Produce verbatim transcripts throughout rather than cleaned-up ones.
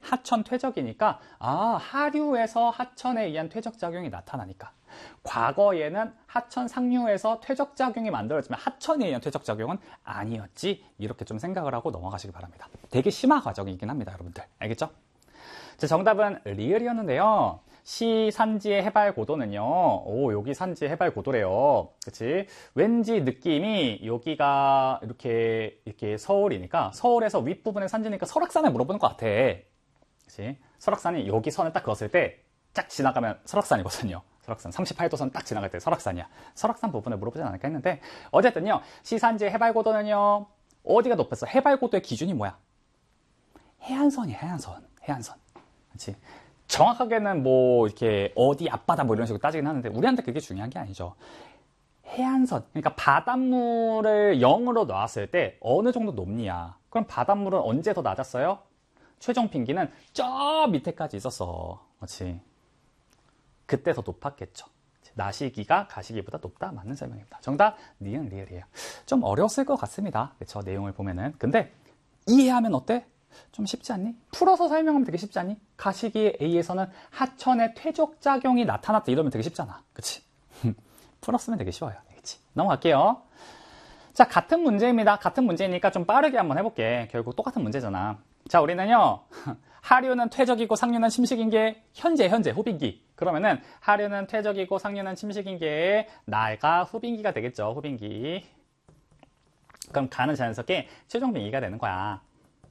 하천 퇴적이니까 아, 하류에서 하천에 의한 퇴적작용이 나타나니까 과거에는 하천 상류에서 퇴적작용이 만들어지면 하천에 의한 퇴적작용은 아니었지, 이렇게 좀 생각을 하고 넘어가시기 바랍니다. 되게 심화 과정이긴 합니다, 여러분들. 알겠죠? 자, 정답은 리을이었는데요. 시 산지의 해발 고도는요, 오, 여기 산지의 해발 고도래요. 그치? 왠지 느낌이 여기가 이렇게, 이렇게 서울이니까, 서울에서 윗부분의 산지니까 설악산을 물어보는 것 같아. 그치? 설악산이 여기 선을 딱 그었을 때, 쫙 지나가면 설악산이거든요. 설악산. 삼십팔 도선 딱 지나갈 때 설악산이야. 설악산 부분을 물어보지 않을까 했는데, 어쨌든요, 시 산지의 해발 고도는요, 어디가 높았어? 해발 고도의 기준이 뭐야? 해안선이야, 해안선. 해안선. 그치? 정확하게는 뭐 이렇게 어디 앞바다 뭐 이런 식으로 따지긴 하는데 우리한테 그게 중요한 게 아니죠. 해안선, 그러니까 바닷물을 영으로 놨을 때 어느 정도 높냐. 그럼 바닷물은 언제 더 낮았어요? 최종 빈기는 저 밑에까지 있었어. 그렇지? 그때 더 높았겠죠. 나시기가 가시기보다 높다. 맞는 설명입니다. 정답 니은 리을이에요. 좀 어려웠을 것 같습니다. 그쵸? 내용을 보면은. 근데 이해하면 어때? 좀 쉽지 않니? 풀어서 설명하면 되게 쉽지 않니? 가시기 A에서는 하천의 퇴적작용이 나타났다, 이러면 되게 쉽잖아. 그치? 풀었으면 되게 쉬워요. 알겠지? 넘어갈게요. 자, 같은 문제입니다. 같은 문제니까 좀 빠르게 한번 해볼게. 결국 똑같은 문제잖아. 자, 우리는요, 하류는 퇴적이고 상류는 침식인 게 현재, 현재, 후빈기. 그러면은 하류는 퇴적이고 상류는 침식인 게 나가 후빈기가 되겠죠. 후빈기. 그럼 가는 자연스럽게 최종 빈기가 되는 거야.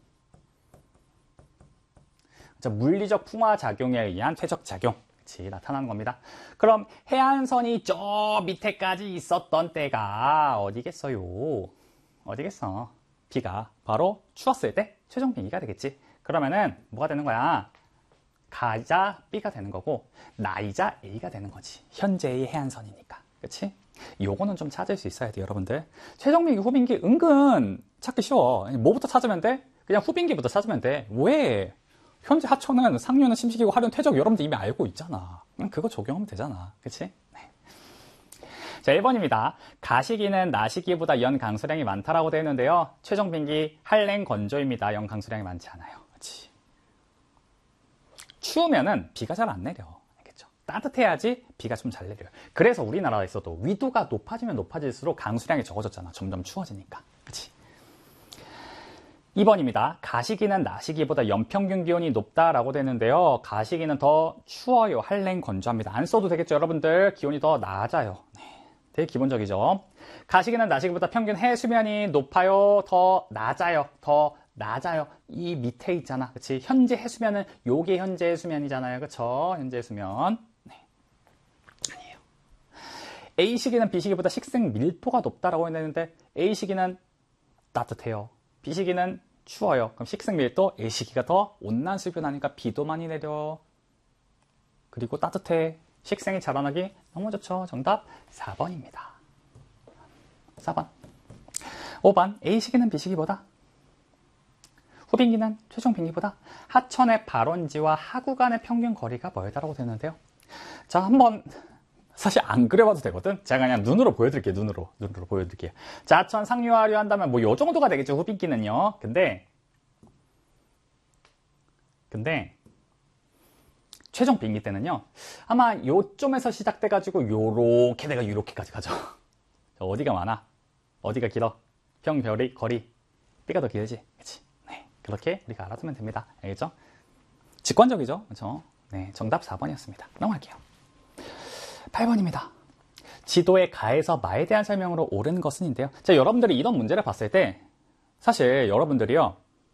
자, 물리적 풍화작용에 의한 퇴적작용. 그치, 나타나는 겁니다. 그럼 해안선이 저 밑에까지 있었던 때가 어디겠어요? 어디겠어? B가 바로 추웠을 때 최종 빈기가 되겠지. 그러면은 뭐가 되는 거야? 가이자 B가 되는 거고 나이자 A가 되는 거지. 현재의 해안선이니까. 그치? 요거는 좀 찾을 수 있어야 돼요, 여러분들. 최종 빈기, 후빈기 은근 찾기 쉬워. 뭐부터 찾으면 돼? 그냥 후빈기부터 찾으면 돼. 왜? 현재 하천은 상류는 침식이고 하류는 퇴적, 여러분들 이미 알고 있잖아. 그냥 그거 적용하면 되잖아. 그치? 네. 자, 일 번입니다. 가시기는 나시기보다 연 강수량이 많다라고 되어 있는데요. 최종 빈기 한랭 건조입니다. 연 강수량이 많지 않아요. 그치? 추우면은 비가 잘 안 내려. 알겠죠? 따뜻해야지 비가 좀 잘 내려요. 그래서 우리나라에서도 위도가 높아지면 높아질수록 강수량이 적어졌잖아. 점점 추워지니까. 그치? 이 번입니다. 가시기는 나시기보다 연평균 기온이 높다라고 되는데요. 가시기는 더 추워요. 한랭 건조합니다. 안 써도 되겠죠, 여러분들? 기온이 더 낮아요. 네, 되게 기본적이죠. 가시기는 나시기보다 평균 해수면이 높아요. 더 낮아요. 더 낮아요. 이 밑에 있잖아. 그치? 현재 해수면은 요게 현재 해수면이잖아요. 그쵸? 현재 해수면. 네. 아니에요. A시기는 B시기보다 식생 밀도가 높다라고 했는데 A시기는 따뜻해요. B시기는 추워요. 그럼 식생 밀도 A시기가 더 온난 수변하니까 비도 많이 내려. 그리고 따뜻해. 식생이 자라나기 너무 좋죠. 정답 사 번입니다. 사 번. 오 번. A시기는 B시기보다, 후빈기는 최종 빈기보다 하천의 발원지와 하구 간의 평균 거리가 멀다라고 되는데요. 자, 한번 사실 안 그려봐도 되거든. 제가 그냥 눈으로 보여드릴게요. 눈으로 눈으로 보여드릴게요. 자, 하천 상류 하류 한다면 뭐 요 정도가 되겠죠. 후빈기는요. 근데 근데 최종 빈기 때는요, 아마 요점에서 시작돼가지고 요렇게 내가 요렇게까지 가죠. 어디가 많아? 어디가 길어? 평별이 거리 B가 더 길지. 그치? 네, 그렇게 우리가 알아두면 됩니다. 알겠죠? 직관적이죠? 그렇죠? 네, 정답 사 번이었습니다. 넘어갈게요. 팔 번입니다. 지도의 가에서 마에 대한 설명으로 옳은 것은인데요. 자, 여러분들이 이런 문제를 봤을 때 사실 여러분들이요,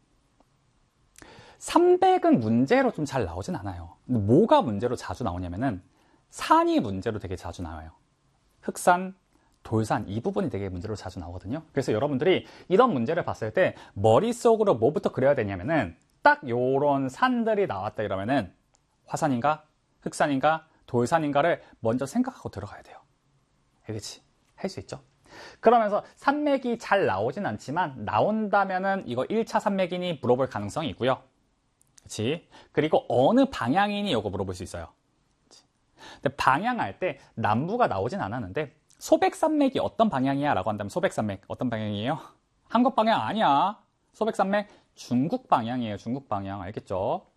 삼백은 문제로 좀 잘 나오진 않아요. 근데 뭐가 문제로 자주 나오냐면은 산이 문제로 되게 자주 나와요. 흑산, 돌산, 이 부분이 되게 문제로 자주 나오거든요. 그래서 여러분들이 이런 문제를 봤을 때 머릿속으로 뭐부터 그려야 되냐면은 딱 요런 산들이 나왔다 이러면은 화산인가 흑산인가 돌산인가를 먼저 생각하고 들어가야 돼요. 알겠지? 할 수 있죠? 그러면서 산맥이 잘 나오진 않지만 나온다면은 이거 일 차 산맥이니 물어볼 가능성이 있고요. 그치? 그리고 어느 방향이니 이거 물어볼 수 있어요. 그치? 근데 방향할 때 남부가 나오진 않았는데 소백산맥이 어떤 방향이야? 라고 한다면 소백산맥 어떤 방향이에요? 한국 방향 아니야. 소백산맥 중국 방향이에요. 중국 방향. 알겠죠?